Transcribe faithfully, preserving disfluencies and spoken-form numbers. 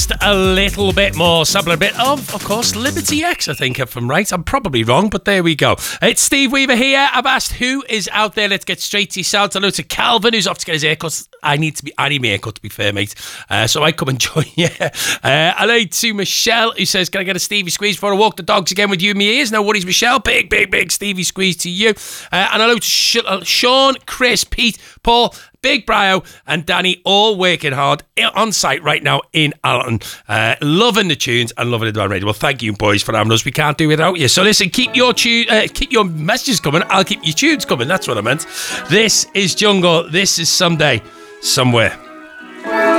just a little bit more. Sample a bit of, of course, Liberty X, I think, if I'm right. I'm probably wrong, but there we go. It's Steve Weaver here. I've asked who is out there. Let's get straight to yourself. Hello to Calvin, who's off to get his haircut. I need to be, I need my haircut, to be fair, mate. Uh, so I come and join you. Uh, hello to Michelle, who says, can I get a Stevie squeeze before I walk the dogs again with you in my ears? No worries, Michelle. Big, big, big Stevie squeeze to you. Uh, and hello to Sh- uh, Sean, Chris, Pete, Paul, Big Brio and Danny, all working hard on site right now in Allerton. Uh, loving the tunes and loving the radio. Well, thank you, boys, for having us. We can't do without you. So listen, keep your tu- uh, keep your messages coming. I'll keep your tunes coming. That's what I meant. This is Jungle. This is Someday, Somewhere.